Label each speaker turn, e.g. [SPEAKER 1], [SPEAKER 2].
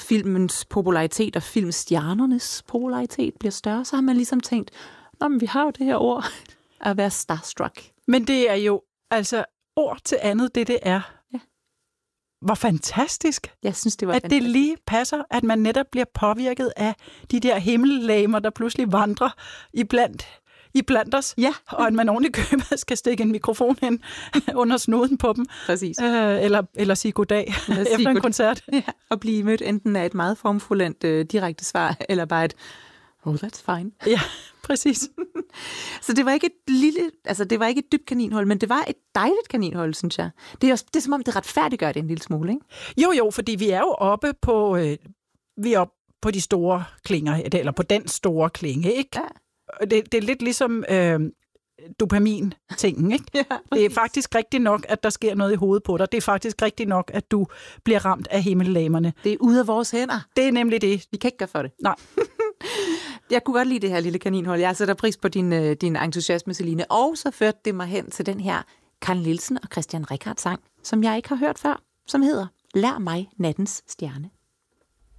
[SPEAKER 1] filmens popularitet og filmstjernernes popularitet bliver større, så har man ligesom tænkt, men vi har jo det her ord, at være starstruck.
[SPEAKER 2] Men det er jo altså ord til andet, det er.
[SPEAKER 1] Ja.
[SPEAKER 2] Hvor fantastisk.
[SPEAKER 1] Jeg synes, det var
[SPEAKER 2] at
[SPEAKER 1] fantastisk.
[SPEAKER 2] Det lige passer, at man netop bliver påvirket af de der himmellegemer, der pludselig vandrer iblandt os,
[SPEAKER 1] ja.
[SPEAKER 2] Og at man ordentligt køber skal stikke en mikrofon ind under snuden på dem.
[SPEAKER 1] Præcis.
[SPEAKER 2] Eller sige goddag efter en koncert.
[SPEAKER 1] Ja, og blive mødt enten af et meget formfuldendt direkte svar, eller bare et, that's fine.
[SPEAKER 2] Ja, præcis.
[SPEAKER 1] Så det var ikke det var ikke et dybt kaninhul, men det var et dejligt kaninhul, synes jeg. Det er som om, det retfærdiggør det en lille smule, ikke?
[SPEAKER 2] Jo, fordi vi er jo oppe på de store klinger, eller på den store klinge, ikke?
[SPEAKER 1] Ja.
[SPEAKER 2] Det er lidt ligesom dopamin-tingen, ikke?
[SPEAKER 1] Ja,
[SPEAKER 2] det er faktisk rigtigt nok, at der sker noget i hovedet på dig. Det er faktisk rigtigt nok, at du bliver ramt af himmellegemerne.
[SPEAKER 1] Det er ude af vores hænder.
[SPEAKER 2] Det er nemlig det.
[SPEAKER 1] Vi kan ikke gøre for det.
[SPEAKER 2] Nej.
[SPEAKER 1] Jeg kunne godt lide det her lille kaninhul. Jeg sætter pris på din entusiasme, Celine. Og så førte det mig hen til den her Carl Nielsen og Christian Richardt sang, som jeg ikke har hørt før, som hedder Lær mig nattens stjerne.